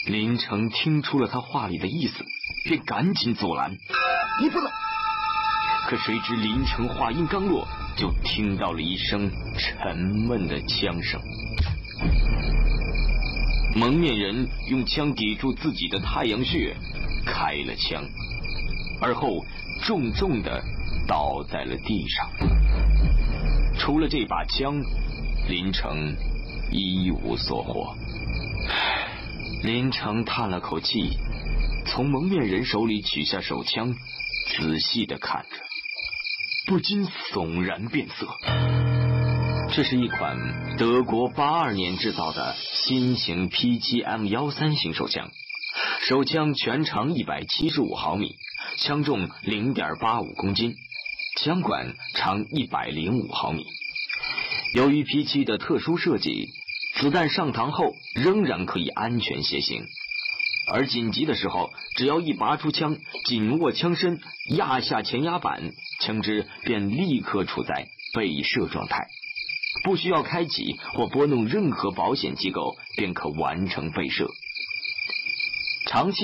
林成听出了他话里的意思，便赶紧阻拦：“ 你不能！” 可谁知林成话音刚落，就听到了一声沉闷的枪声。蒙面人用枪抵住自己的太阳穴，开了枪，而后重重地倒在了地上。除了这把枪，林成一无所获。林成叹了口气，从蒙面人手里取下手枪，仔细地看着，不禁悚然变色。这是一款德国82年制造的新型 P7M13型手枪，手枪全长175毫米，枪重0.85公斤，枪管长105毫米。由于 P7的特殊设计，子弹上膛后仍然可以安全携行，而紧急的时候，只要一拔出枪，紧握枪身，压下前压板，枪支便立刻处在被射状态，不需要开启或拨弄任何保险机构便可完成被射。长期